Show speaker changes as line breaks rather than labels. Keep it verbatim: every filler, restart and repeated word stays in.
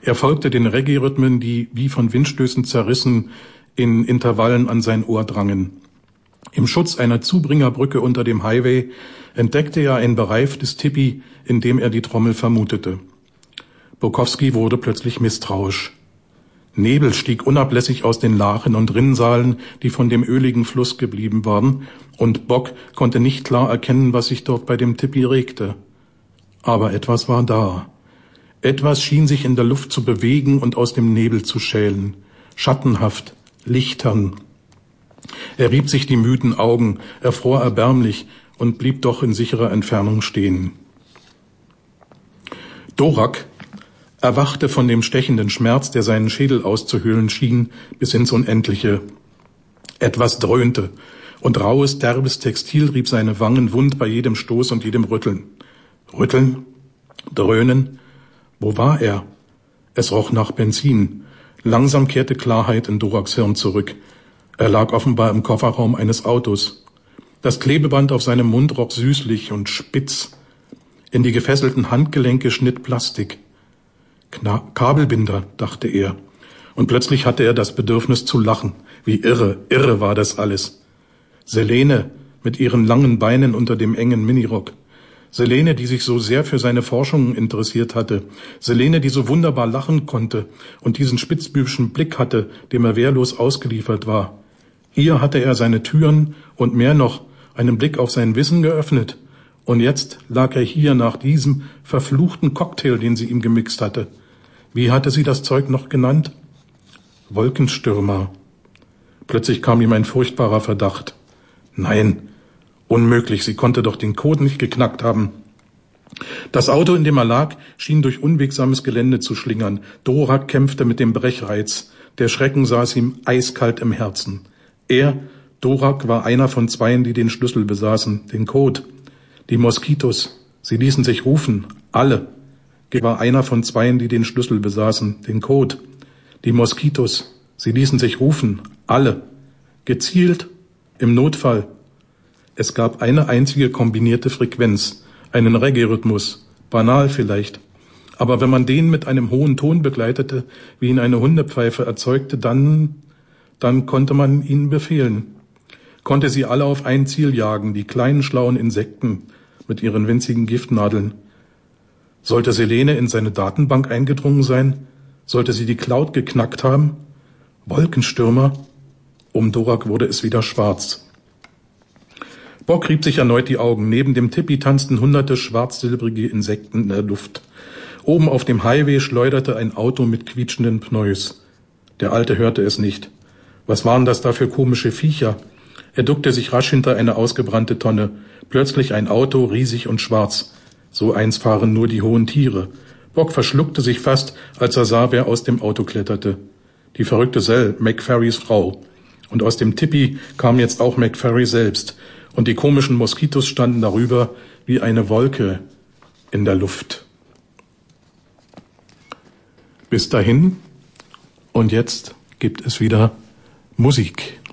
Er folgte den Reggae-Rhythmen, die wie von Windstößen zerrissen in Intervallen an sein Ohr drangen. Im Schutz einer Zubringerbrücke unter dem Highway entdeckte er ein bereiftes Tipi, in dem er die Trommel vermutete. Bukowski wurde plötzlich misstrauisch. Nebel stieg unablässig aus den Lachen und Rinnsalen, die von dem öligen Fluss geblieben waren, und Bock konnte nicht klar erkennen, was sich dort bei dem Tipi regte. Aber etwas war da. Etwas schien sich in der Luft zu bewegen und aus dem Nebel zu schälen. Schattenhaft, lichtern. Er rieb sich die müden Augen, erfror erbärmlich und blieb doch in sicherer Entfernung stehen. Dorak erwachte von dem stechenden Schmerz, der seinen Schädel auszuhöhlen schien, bis ins Unendliche. Etwas dröhnte, und raues, derbes Textil rieb seine Wangen wund bei jedem Stoß und jedem Rütteln. Rütteln? Dröhnen? Wo war er? Es roch nach Benzin. Langsam kehrte Klarheit in Doraks Hirn zurück. Er lag offenbar im Kofferraum eines Autos. Das Klebeband auf seinem Mund roch süßlich und spitz. In die gefesselten Handgelenke schnitt Plastik. Kna- Kabelbinder, dachte er. Und plötzlich hatte er das Bedürfnis zu lachen. Wie irre, irre war das alles. Selene mit ihren langen Beinen unter dem engen Minirock. Selene, die sich so sehr für seine Forschungen interessiert hatte. Selene, die so wunderbar lachen konnte und diesen spitzbübischen Blick hatte, dem er wehrlos ausgeliefert war. Hier hatte er seine Türen und mehr noch, einen Blick auf sein Wissen geöffnet. Und jetzt lag er hier nach diesem verfluchten Cocktail, den sie ihm gemixt hatte. Wie hatte sie das Zeug noch genannt? Wolkenstürmer. Plötzlich kam ihm ein furchtbarer Verdacht. Nein, unmöglich, sie konnte doch den Code nicht geknackt haben. Das Auto, in dem er lag, schien durch unwegsames Gelände zu schlingern. Dorak kämpfte mit dem Brechreiz. Der Schrecken saß ihm eiskalt im Herzen. Er, Dorak, war einer von zweien, die den Schlüssel besaßen, den Code. Die Moskitos, sie ließen sich rufen, alle. Er war einer von zweien, die den Schlüssel besaßen, den Code. Die Moskitos, sie ließen sich rufen, alle. Gezielt, im Notfall. Es gab eine einzige kombinierte Frequenz, einen Reggae-Rhythmus, banal vielleicht. Aber wenn man den mit einem hohen Ton begleitete, wie ihn eine Hundepfeife erzeugte, dann, dann konnte man ihnen befehlen. Konnte sie alle auf ein Ziel jagen, die kleinen schlauen Insekten mit ihren winzigen Giftnadeln. Sollte Selene in seine Datenbank eingedrungen sein? Sollte sie die Cloud geknackt haben? Wolkenstürmer? Um Dorak wurde es wieder schwarz. Bock rieb sich erneut die Augen. Neben dem Tipi tanzten hunderte schwarz-silbrige Insekten in der Luft. Oben auf dem Highway schleuderte ein Auto mit quietschenden Pneus. Der Alte hörte es nicht. Was waren das da für komische Viecher? Er duckte sich rasch hinter eine ausgebrannte Tonne. Plötzlich ein Auto, riesig und schwarz. So eins fahren nur die hohen Tiere. Bock verschluckte sich fast, als er sah, wer aus dem Auto kletterte. Die verrückte Sel, McFerrys Frau. Und aus dem Tipi kam jetzt auch McFerry selbst. Und die komischen Moskitos standen darüber wie eine Wolke in der Luft. Bis dahin und jetzt gibt es wieder Musik.